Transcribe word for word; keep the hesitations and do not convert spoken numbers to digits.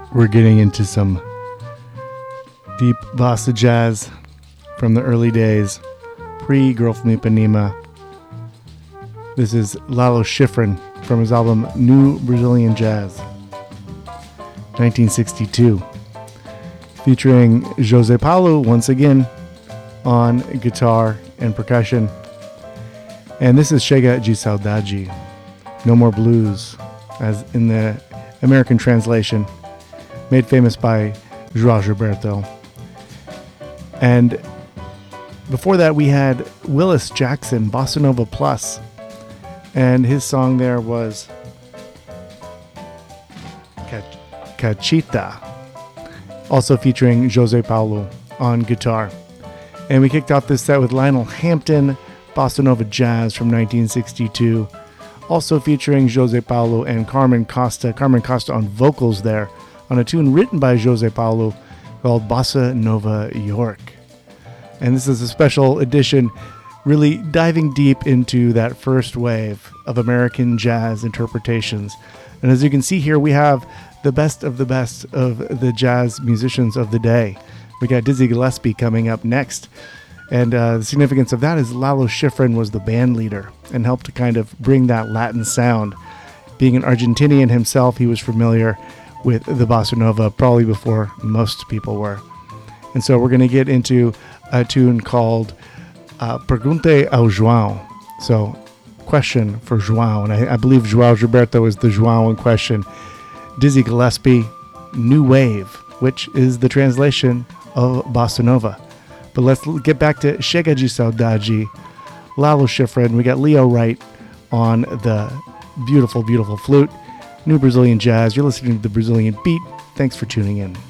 We're getting into some deep bossa jazz from the early days, pre-Girl from Ipanema. This is Lalo Schifrin from his album New Brazilian Jazz, nineteen sixty-two, featuring José Paulo once again on guitar and percussion. And this is Chega de Saudade, No More Blues, as in the American translation, made famous by João Gilberto. And before that, we had Willis Jackson, Bossa Nova Plus, and his song there was Cachita, also featuring José Paulo on guitar. And we kicked off this set with Lionel Hampton, Bossa Nova Jazz from nineteen sixty-two, also featuring José Paulo and Carmen Costa. Carmen Costa on vocals there, on a tune written by José Paulo called Bossa Nova York. And this is a special edition, really diving deep into that first wave of American jazz interpretations. And as you can see here, we have the best of the best of the jazz musicians of the day. We got Dizzy Gillespie coming up next. And uh, the significance of that is Lalo Schifrin was the band leader and helped to kind of bring that Latin sound. Being an Argentinian himself, he was familiar with the bossa nova probably before most people were. And so we're going to get into a tune called uh, Pergunte ao João. So, question for João. And I, I believe João Gilberto is the João in question. Dizzy Gillespie, New Wave, which is the translation of bossa nova. But let's get back to Chega de Saudade, Lalo Schifrin. We got Leo Wright on the beautiful, beautiful flute. New Brazilian Jazz. You're listening to The Brazilian Beat. Thanks for tuning in.